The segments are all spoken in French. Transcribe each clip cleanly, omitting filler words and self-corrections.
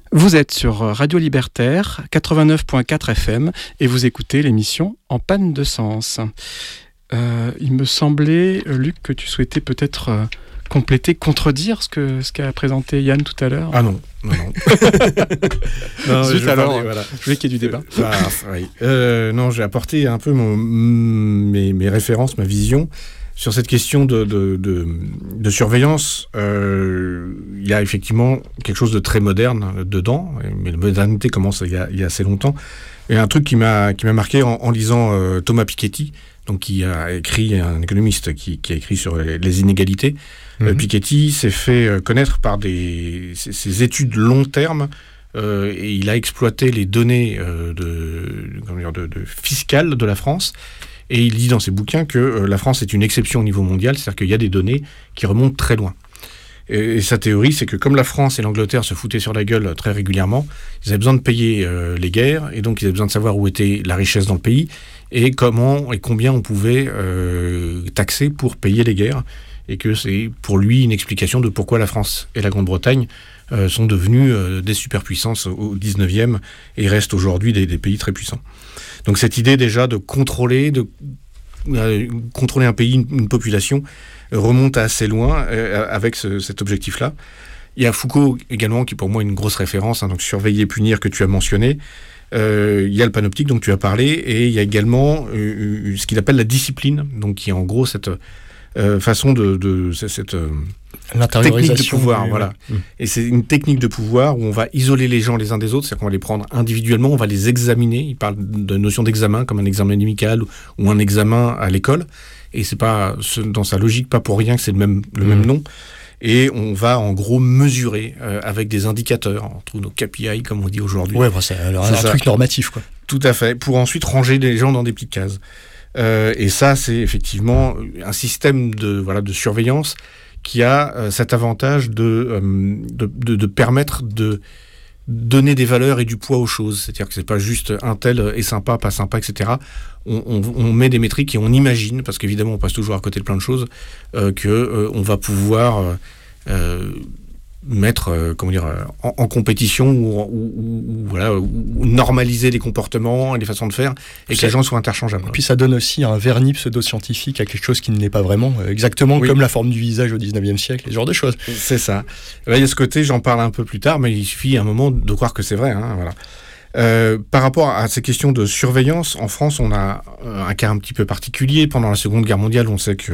Vous êtes sur Radio Libertaire, 89.4 FM, et vous écoutez l'émission En panne de sens. Il me semblait, Luc, que tu souhaitais peut-être compléter, contredire ce qu'a présenté Yann tout à l'heure. Ah non. non, Zut, alors, voilà. Je voulais qu'il y ait du débat. Oui. Non, j'ai apporté un peu mes références, ma vision. Sur cette question de surveillance, il y a effectivement quelque chose de très moderne dedans, mais la modernité commence il y a assez longtemps. Et un truc qui m'a marqué en lisant Thomas Piketty, donc qui a écrit, un économiste qui a écrit sur les inégalités. Piketty s'est fait connaître par ses études long terme, et il a exploité les données fiscales de la France. Et il dit dans ses bouquins que la France est une exception au niveau mondial, c'est-à-dire qu'il y a des données qui remontent très loin. Et sa théorie, c'est que comme la France et l'Angleterre se foutaient sur la gueule très régulièrement, ils avaient besoin de payer les guerres, et donc ils avaient besoin de savoir où était la richesse dans le pays, et comment et combien on pouvait taxer pour payer les guerres, et que c'est pour lui une explication de pourquoi la France et la Grande-Bretagne sont devenues des superpuissances au 19e, et restent aujourd'hui des pays très puissants. Donc cette idée déjà de contrôler un pays, une population, remonte assez loin avec cet objectif-là. Il y a Foucault également, qui pour moi est une grosse référence, donc surveiller, punir, que tu as mentionné. Il y a le panoptique dont tu as parlé, et il y a également ce qu'il appelle la discipline, donc qui est en gros cette façon cette technique de pouvoir, voilà. Et c'est une technique de pouvoir où on va isoler les gens les uns des autres, c'est-à-dire qu'on va les prendre individuellement, on va les examiner. Il parle de notion d'examen comme un examen médical ou un examen à l'école, et c'est pas dans sa logique pas pour rien que c'est le même nom. Et on va en gros mesurer avec des indicateurs, entre nos KPI comme on dit aujourd'hui. Ouais, c'est un truc normatif, quoi. Tout à fait, pour ensuite ranger les gens dans des petites cases. Et ça, c'est effectivement un système de surveillance qui a cet avantage de permettre de donner des valeurs et du poids aux choses. C'est-à-dire que c'est pas juste un tel est sympa, pas sympa, etc. On met des métriques et on imagine, parce qu'évidemment on passe toujours à côté de plein de choses, on va pouvoir mettre en compétition ou normaliser les comportements et les façons de faire, et que les gens soient interchangeables. Et puis ça donne aussi un vernis pseudo-scientifique à quelque chose qui ne l'est pas vraiment, exactement comme la forme du visage au 19e siècle, ce genre de choses. C'est ça. Là, il y a ce côté, j'en parle un peu plus tard, mais il suffit à un moment de croire que c'est vrai. Par rapport à ces questions de surveillance, en France, on a un cas un petit peu particulier. Pendant la Seconde Guerre mondiale, on sait que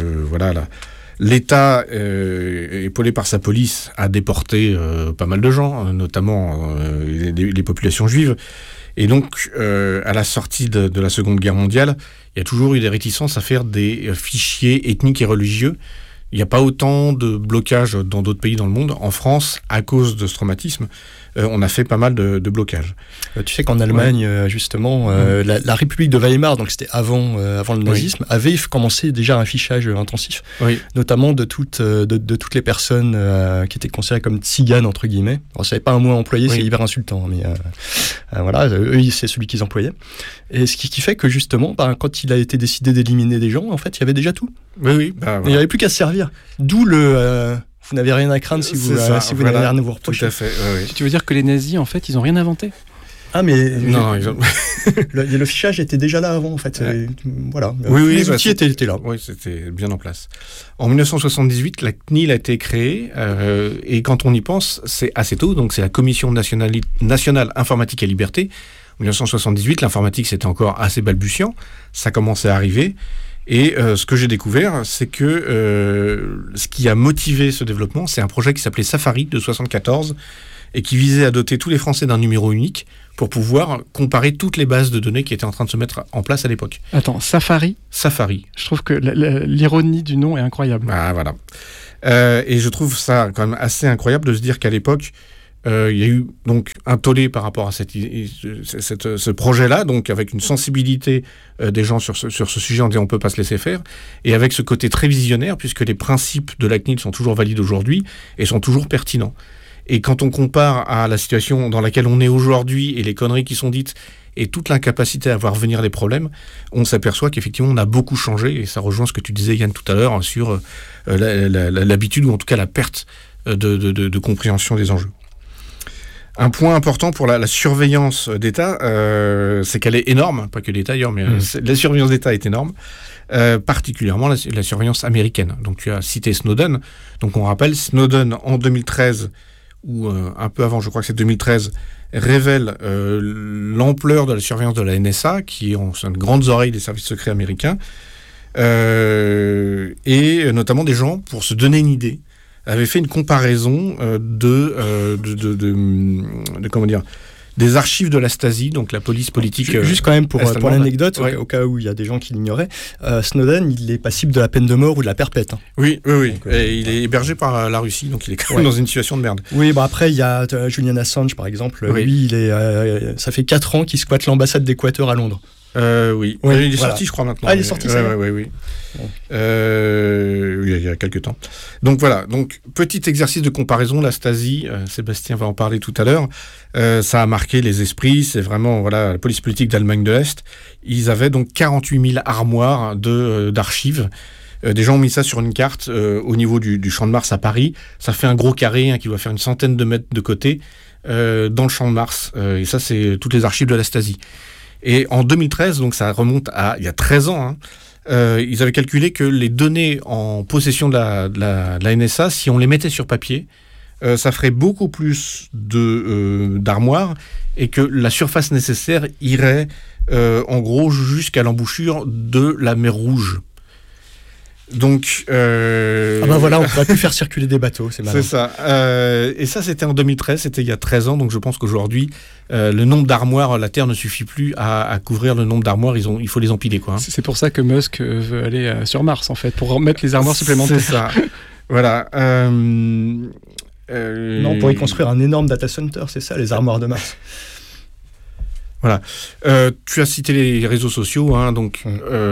l'État, épaulé par sa police, a déporté pas mal de gens, notamment les populations juives. Et donc, à la sortie de la Seconde Guerre mondiale, il y a toujours eu des réticences à faire des fichiers ethniques et religieux. Il n'y a pas autant de blocages dans d'autres pays dans le monde. En France, à cause de ce traumatisme, on a fait pas mal de blocages. Tu sais qu'en Allemagne, justement, la République de Weimar, donc c'était avant le nazisme, avait commencé déjà un fichage intensif, notamment de toutes les personnes qui étaient considérées comme tziganes, entre guillemets. Alors, ça n'avait pas un mot employé, c'est hyper insultant, mais voilà, eux, c'est celui qu'ils employaient. Et ce qui fait que, justement, quand il a été décidé d'éliminer des gens, en fait, il y avait déjà tout. Oui. Il n'y avait plus qu'à se servir. D'où vous n'avez rien à craindre si vous n'avez rien à vous reprocher. Tout à fait. Oui. Tu veux dire que les nazis, en fait, ils n'ont rien inventé ? Ah, mais non, le fichage était déjà là avant, en fait. Voilà. Les outils étaient là. Oui, c'était bien en place. En 1978, la CNIL a été créée, et quand on y pense, c'est assez tôt. Donc, c'est la Commission nationale informatique et liberté. En 1978, l'informatique, c'était encore assez balbutiant. Ça commençait à arriver. Et ce que j'ai découvert, c'est que ce qui a motivé ce développement, c'est un projet qui s'appelait Safari de 1974 et qui visait à doter tous les Français d'un numéro unique pour pouvoir comparer toutes les bases de données qui étaient en train de se mettre en place à l'époque. Attends, Safari ? Safari. Je trouve que l'ironie du nom est incroyable. Ah, voilà. Et je trouve ça quand même assez incroyable de se dire qu'à l'époque, il y a eu donc un tollé par rapport à ce projet-là, donc avec une sensibilité des gens sur ce sujet en disant on ne peut pas se laisser faire, et avec ce côté très visionnaire, puisque les principes de la CNIL sont toujours valides aujourd'hui et sont toujours pertinents. Et quand on compare à la situation dans laquelle on est aujourd'hui et les conneries qui sont dites et toute l'incapacité à voir venir les problèmes, on s'aperçoit qu'effectivement on a beaucoup changé, et ça rejoint ce que tu disais Yann tout à l'heure sur l'habitude ou en tout cas la perte de compréhension des enjeux. Un point important pour la surveillance d'État, c'est qu'elle est énorme, pas que l'État d'ailleurs, mais la surveillance d'État est énorme, particulièrement la surveillance américaine. Donc tu as cité Snowden, donc on rappelle, Snowden en 2013, ou un peu avant, je crois que c'est 2013, révèle l'ampleur de la surveillance de la NSA, qui sont les grandes oreilles des services secrets américains, et notamment des gens, pour se donner une idée, avaient fait une comparaison comment dire, des archives de la Stasi, donc la police politique. Juste quand même pour l'anecdote, au cas où il y a des gens qui l'ignoraient, Snowden, il est passible de la peine de mort ou de la perpète. Hein. Oui. Donc, et il est hébergé par la Russie, donc il est quand même dans une situation de merde. Oui, après il y a Julian Assange par exemple. Lui, ça fait 4 ans qu'il squatte l'ambassade d'Équateur à Londres. Oui. Il est sorti, je crois, maintenant. Ah, il est sorti, ça va. Oui. Bon. Il y a quelques temps. Donc voilà, petit exercice de comparaison, la Stasi, Sébastien va en parler tout à l'heure, ça a marqué les esprits, c'est vraiment la police politique d'Allemagne de l'Est. Ils avaient donc 48 000 armoires d'archives. Des gens ont mis ça sur une carte au niveau du Champ de Mars à Paris. Ça fait un gros carré qui doit faire une centaine de mètres de côté dans le Champ de Mars. Et ça, c'est toutes les archives de la Stasi. Et en 2013, donc ça remonte à il y a 13 ans, ils avaient calculé que les données en possession de la NSA, si on les mettait sur papier, ça ferait beaucoup plus d'armoires et que la surface nécessaire irait en gros jusqu'à l'embouchure de la mer Rouge. Donc, on pourrait plus faire circuler des bateaux, c'est malin. C'est ça. Et ça, c'était en 2013, c'était il y a 13 ans, donc je pense qu'aujourd'hui, le nombre d'armoires, la Terre ne suffit plus à couvrir le nombre d'armoires, il faut les empiler, quoi. C'est pour ça que Musk veut aller sur Mars, en fait, pour mettre les armoires supplémentaires. C'est ça. Voilà. Non, on pourrait construire un énorme data center, c'est ça, les armoires de Mars. Voilà. Tu as cité les réseaux sociaux, donc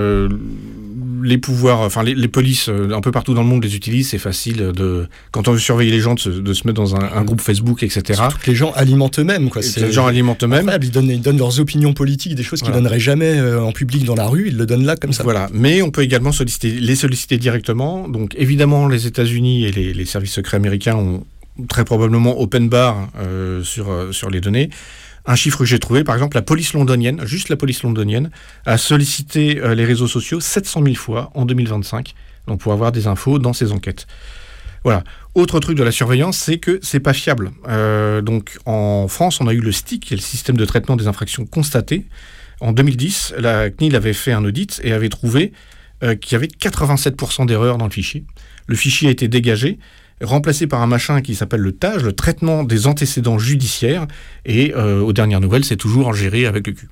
les pouvoirs, enfin les polices un peu partout dans le monde les utilisent. C'est facile quand on veut surveiller les gens, de se mettre dans un groupe Facebook, etc. Surtout que les gens alimentent eux-mêmes, quoi. Les gens alimentent eux-mêmes. Ils donnent leurs opinions politiques, des choses qu'ils donneraient jamais en public dans la rue. Ils le donnent là comme ça. Voilà. Mais on peut également les solliciter directement. Donc évidemment, les États-Unis et les services secrets américains ont très probablement open bar sur les données. Un chiffre que j'ai trouvé, par exemple, la police londonienne, juste la police londonienne, a sollicité les réseaux sociaux 700 000 fois en 2025, donc pour avoir des infos dans ses enquêtes. Voilà. Autre truc de la surveillance, c'est que c'est pas fiable. Donc en France, on a eu le STIC, qui est le système de traitement des infractions constatées. En 2010, la CNIL avait fait un audit et avait trouvé qu'il y avait 87% d'erreurs dans le fichier. Le fichier a été dégagé, remplacé par un machin qui s'appelle le TAJ, le traitement des antécédents judiciaires, et aux dernières nouvelles, c'est toujours géré avec le cul.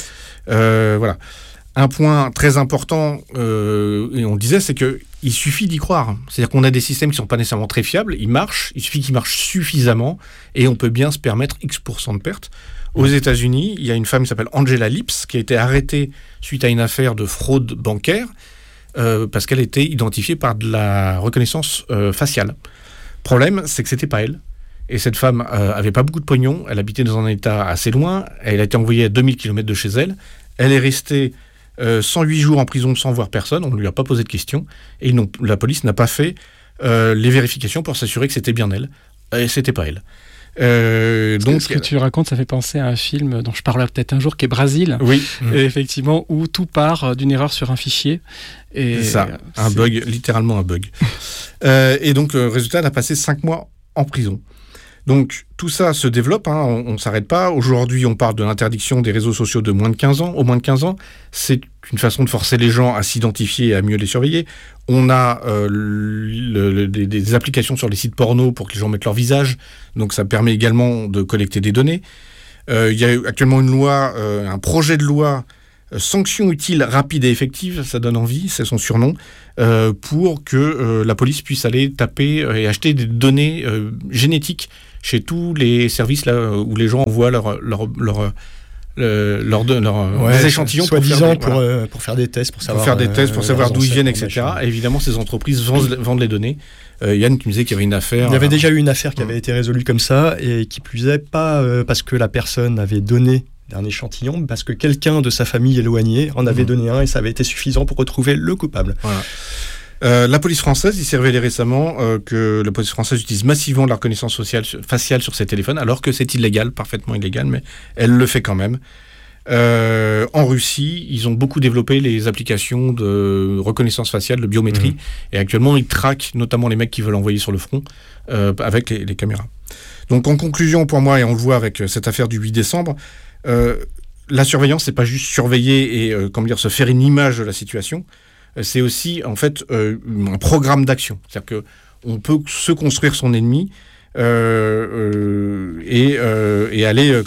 Voilà. Un point très important, et on disait, c'est qu'il suffit d'y croire. C'est-à-dire qu'on a des systèmes qui ne sont pas nécessairement très fiables, ils marchent, il suffit qu'ils marchent suffisamment, et on peut bien se permettre X% de pertes. Aux États-Unis, il y a une femme qui s'appelle Angela Lips, qui a été arrêtée suite à une affaire de fraude bancaire, parce qu'elle était identifiée par de la reconnaissance faciale. Problème, c'est que c'était pas elle. Et cette femme avait pas beaucoup de pognon, elle habitait dans un état assez loin, elle a été envoyée à 2000 km de chez elle, elle est restée 108 jours en prison sans voir personne, on ne lui a pas posé de questions, et la police n'a pas fait les vérifications pour s'assurer que c'était bien elle, et c'était pas elle. Donc, ce que tu racontes, ça fait penser à un film dont je parlerai peut-être un jour, qui est Brasil. Oui. Et effectivement, où tout part d'une erreur sur un fichier. Et c'est ça, un bug, littéralement un bug. Et donc, résultat, elle a passé 5 mois en prison. Donc, tout ça se développe, on ne s'arrête pas. Aujourd'hui, on parle de l'interdiction des réseaux sociaux de moins de 15 ans. Au moins de 15 ans, c'est une façon de forcer les gens à s'identifier et à mieux les surveiller. On a des applications sur les sites porno pour que les gens mettent leur visage. Donc, ça permet également de collecter des données. Il y a actuellement une loi, un projet de loi, sanctions utiles, rapides et effectives, ça donne envie, c'est son surnom, pour que la police puisse aller taper et acheter des données génétiques chez tous les services là où les gens envoient des échantillons pour faire des tests, pour savoir d'où ils viennent, etc. Et évidemment, ces entreprises vendent les données. Yann, tu me disais qu'il y avait une affaire. Il y avait déjà eu une affaire qui avait été résolue comme ça, et qui plus est, pas parce que la personne avait donné un échantillon, parce que quelqu'un de sa famille éloignée en avait donné un, et ça avait été suffisant pour retrouver le coupable. Voilà. La police française, il s'est révélé récemment que la police française utilise massivement la reconnaissance faciale sur ses téléphones, alors que c'est illégal, parfaitement illégal, mais elle le fait quand même. En Russie, ils ont beaucoup développé les applications de reconnaissance faciale, de biométrie, et actuellement, ils traquent notamment les mecs qui veulent envoyer sur le front avec les caméras. Donc, en conclusion, pour moi, et on le voit avec cette affaire du 8 décembre, la surveillance, c'est pas juste surveiller et se faire une image de la situation. C'est aussi en fait un programme d'action. C'est-à-dire que on peut se construire son ennemi et aller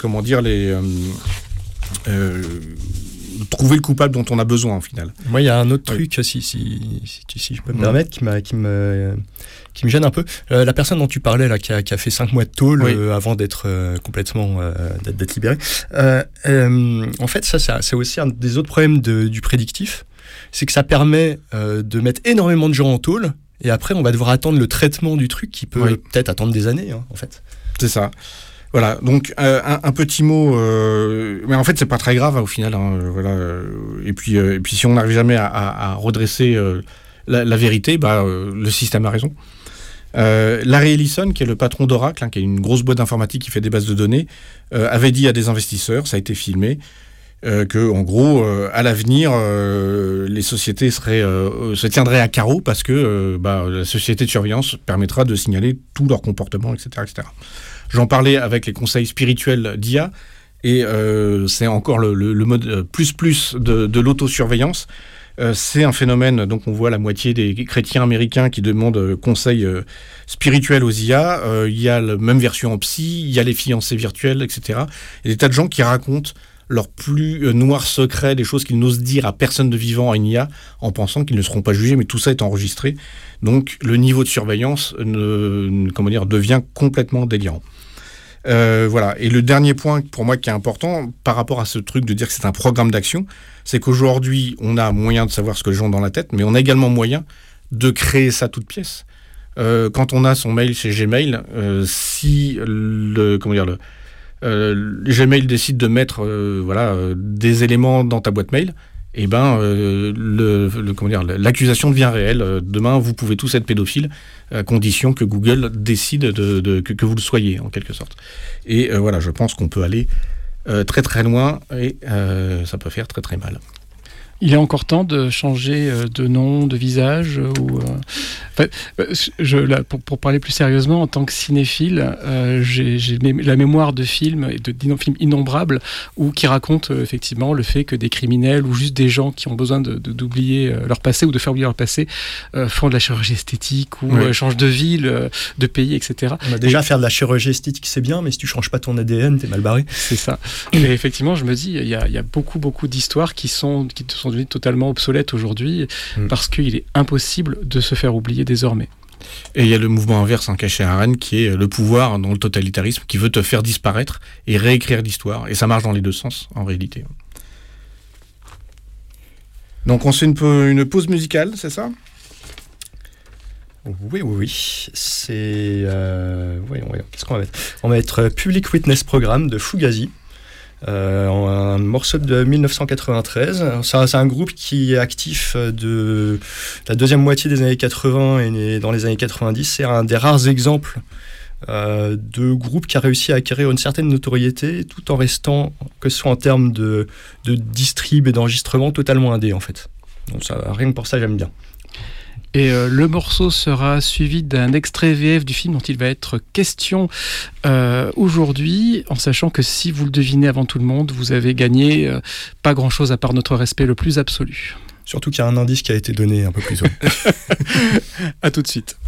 trouver le coupable dont on a besoin au final. Moi, il y a un autre truc, si je peux me permettre, qui me gêne un peu. La personne dont tu parlais, là, qui a fait 5 mois de tôle avant d'être complètement d'être libéré. En fait, ça, c'est aussi un des autres problèmes du prédictif. C'est que ça permet de mettre énormément de gens en tôle, et après, on va devoir attendre le traitement du truc qui peut peut-être attendre des années, en fait. C'est ça. Voilà, donc un petit mot, mais en fait c'est pas très grave au final. Et puis si on n'arrive jamais à redresser la vérité, le système a raison. Larry Ellison, qui est le patron d'Oracle, qui est une grosse boîte d'informatique qui fait des bases de données, avait dit à des investisseurs, ça a été filmé, que en gros, à l'avenir, les sociétés se tiendraient à carreau parce que la société de surveillance permettra de signaler tout leur comportement, etc., etc. J'en parlais avec les conseils spirituels d'IA, et c'est encore le mode plus de l'autosurveillance. C'est un phénomène, donc on voit la moitié des chrétiens américains qui demandent conseil spirituel aux IA. Il y a la même version en psy, il y a les fiancés virtuels, etc. Il y a des tas de gens qui racontent leurs plus noirs secrets, des choses qu'ils n'osent dire à personne de vivant à une IA, en pensant qu'ils ne seront pas jugés, mais tout ça est enregistré. Donc le niveau de surveillance devient complètement délirant. Voilà. Et le dernier point pour moi qui est important par rapport à ce truc de dire que c'est un programme d'action, c'est qu'aujourd'hui on a moyen de savoir ce que les gens ont dans la tête, mais on a également moyen de créer ça toute pièce. Quand on a son mail chez Gmail, si Gmail décide de mettre des éléments dans ta boîte mail, et l'accusation devient réelle. Demain, vous pouvez tous être pédophiles, à condition que Google décide que vous le soyez, en quelque sorte. Et je pense qu'on peut aller très très loin, et ça peut faire très très mal. Il est encore temps de changer de nom, de visage pour parler plus sérieusement, en tant que cinéphile, j'ai la mémoire de films, films innombrables, qui racontent effectivement le fait que des criminels ou juste des gens qui ont besoin d'oublier leur passé ou de faire oublier leur passé font de la chirurgie esthétique ou changent de ville, de pays, etc. Déjà, faire de la chirurgie esthétique, c'est bien, mais si tu changes pas ton ADN, t'es mal barré. C'est ça. Et effectivement, je me dis, il y a beaucoup d'histoires qui sont devenues totalement obsolètes aujourd'hui parce qu'il est impossible de se faire oublier désormais. Et il y a le mouvement inverse caché à Rennes, qui est le pouvoir dans le totalitarisme, qui veut te faire disparaître et réécrire l'histoire. Et ça marche dans les deux sens, en réalité. Donc on se fait une pause musicale, c'est ça ? Oui. C'est... Qu'est-ce qu'on va mettre ? On va mettre Public Witness Program de Fugazi. Un morceau de 1993. C'est un groupe qui est actif de la deuxième moitié des années 80 et dans les années 90. C'est un des rares exemples de groupe qui a réussi à acquérir une certaine notoriété tout en restant, que ce soit en termes de distrib et d'enregistrement, totalement indé en fait. Donc rien que pour ça, j'aime bien. Et le morceau sera suivi d'un extrait VF du film dont il va être question aujourd'hui, en sachant que si vous le devinez avant tout le monde, vous avez gagné pas grand-chose à part notre respect le plus absolu. Surtout qu'il y a un indice qui a été donné un peu plus haut. À tout de suite.